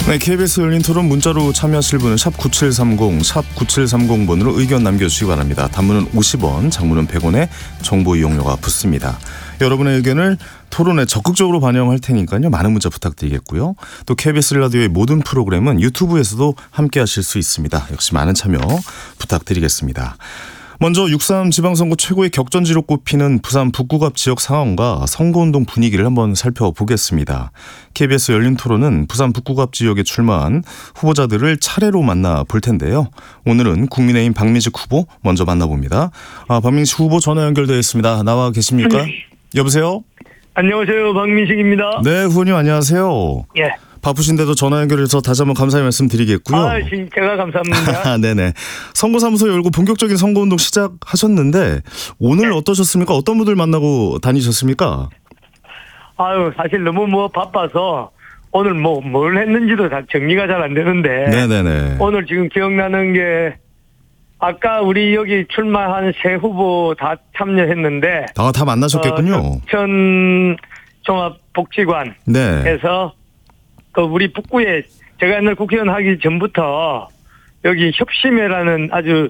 네, KBS 열린 토론 문자로 참여하실 분은 샵 9730, 샵 9730번으로 의견 남겨주시기 바랍니다. 단문은 50원, 장문은 100원에 정보 이용료가 붙습니다. 여러분의 의견을 토론에 적극적으로 반영할 테니까요. 많은 문자 부탁드리겠고요. 또 KBS 라디오의 모든 프로그램은 유튜브에서도 함께 하실 수 있습니다. 역시 많은 참여 부탁드리겠습니다. 먼저 6.3 지방선거 최고의 격전지로 꼽히는 부산 북구갑 지역 상황과 선거운동 분위기를 한번 살펴보겠습니다. KBS 열린 토론은 부산 북구갑 지역에 출마한 후보자들을 차례로 만나볼 텐데요. 오늘은 국민의힘 박민식 후보 먼저 만나봅니다. 박민식 후보 전화 연결되어 있습니다. 나와 계십니까? 여보세요? 안녕하세요. 박민식입니다. 네, 후보님 안녕하세요. 예. 바쁘신데도 전화 연결해서 다시 한번 감사의 말씀 드리겠고요. 제가 감사합니다. 네네. 선거사무소 열고 본격적인 선거운동 시작하셨는데 오늘 어떠셨습니까? 어떤 분들 만나고 다니셨습니까? 사실 너무 바빠서 오늘 뭘 했는지도 다 정리가 잘 안 되는데. 네네네. 오늘 지금 기억나는 게 아까 우리 여기 출마한 세 후보 다 참여했는데. 다 만나셨겠군요. 천 종합복지관에서 네. 우리 북구에 제가 옛날 국회의원 하기 전부터 여기 협심회라는 아주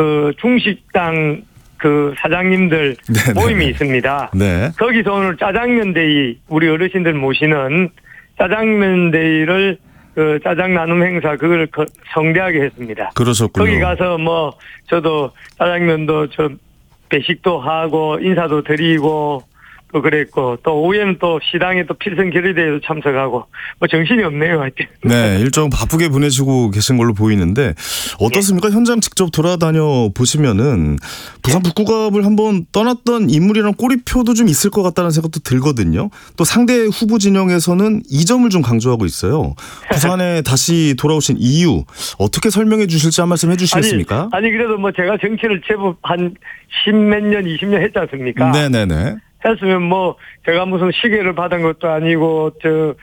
중식당 사장님들 네네. 모임이 있습니다. 네. 거기서 오늘 짜장면 데이 우리 어르신들 모시는 짜장면 데이를 짜장 나눔 행사 그걸 성대하게 했습니다. 그러셨군요. 거기 가서 저도 짜장면도 배식도 하고 인사도 드리고 또 그랬고 또 오후에는 또 시당에 또 필승 결의대회도 참석하고 정신이 없네요. 하여튼. 네, 일정 바쁘게 보내시고 계신 걸로 보이는데 어떻습니까? 네. 현장 직접 돌아다녀 보시면은 부산 북구갑을 한번 떠났던 인물이랑 꼬리표도 좀 있을 것 같다는 생각도 들거든요. 또 상대 후보 진영에서는 이 점을 좀 강조하고 있어요. 부산에 다시 돌아오신 이유 어떻게 설명해 주실지 한 말씀 해주시겠습니까? 아니 그래도 제가 정치를 제법 한 10몇 년 20년 했지 않습니까? 네네네. 했으면 제가 무슨 시계를 받은 것도 아니고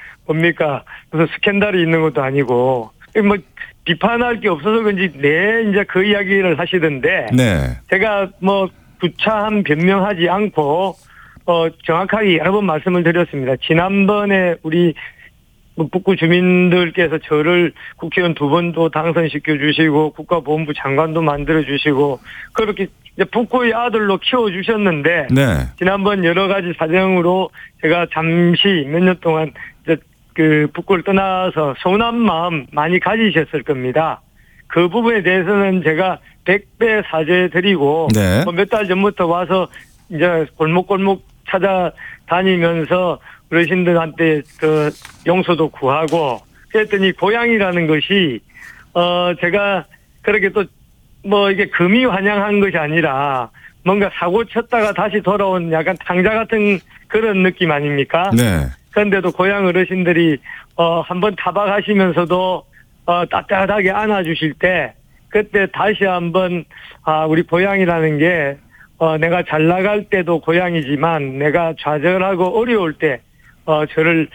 무슨 스캔들이 있는 것도 아니고 비판할 게 없어서 그런지 이제 그 이야기를 하시던데. 네. 제가 구차한 변명하지 않고 정확하게 여러 번 말씀을 드렸습니다. 지난번에 우리 북구 주민들께서 저를 국회의원 2번도 당선시켜 주시고 국가보훈부 장관도 만들어 주시고 그렇게 북구의 아들로 키워주셨는데. 네. 지난번 여러 가지 사정으로 제가 잠시 몇 년 동안 북구를 떠나서 서운한 마음 많이 가지셨을 겁니다. 그 부분에 대해서는 제가 100배 사죄드리고. 네. 몇 달 전부터 와서 이제 골목골목 찾아다니면서 어르신들한테 용서도 구하고 그랬더니 고향이라는 것이 제가 그렇게 또 이게 금이 환영한 것이 아니라 뭔가 사고 쳤다가 다시 돌아온 약간 탕자 같은 그런 느낌 아닙니까? 네. 그런데도 고향 어르신들이 한번 타박하시면서도 따뜻하게 안아주실 때 그때 다시 한번 우리 고향이라는 게 내가 잘 나갈 때도 고향이지만 내가 좌절하고 어려울 때 저를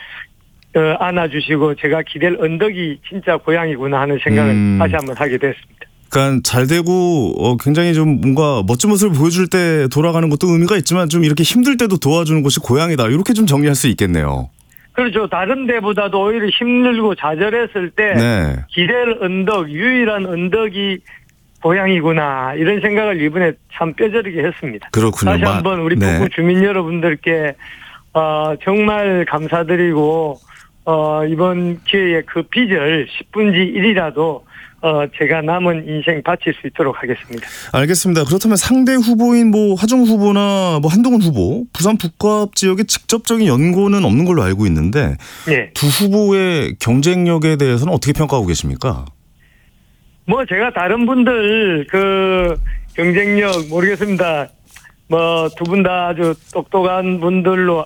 안아주시고 제가 기댈 언덕이 진짜 고향이구나 하는 생각을 다시 한번 하게 됐습니다. 그러니까 잘 되고 굉장히 좀 뭔가 멋진 모습을 보여줄 때 돌아가는 것도 의미가 있지만 좀 이렇게 힘들 때도 도와주는 곳이 고향이다. 이렇게 좀 정리할 수 있겠네요. 그렇죠. 다른 데보다도 오히려 힘들고 좌절했을 때 네. 기댈 언덕, 유일한 언덕이 고향이구나 이런 생각을 이번에 참 뼈저리게 했습니다. 그렇군요. 다시 한번 우리 북구 주민 여러분들께 정말 감사드리고 이번 기회에 그 빚을 10분지 1이라도 제가 남은 인생 바칠 수 있도록 하겠습니다. 알겠습니다. 그렇다면 상대 후보인 하중 후보나 한동훈 후보, 부산 북구갑 지역에 직접적인 연고는 없는 걸로 알고 있는데 네. 두 후보의 경쟁력에 대해서는 어떻게 평가하고 계십니까? 제가 다른 분들 경쟁력 모르겠습니다. 두 분 다 아주 똑똑한 분들로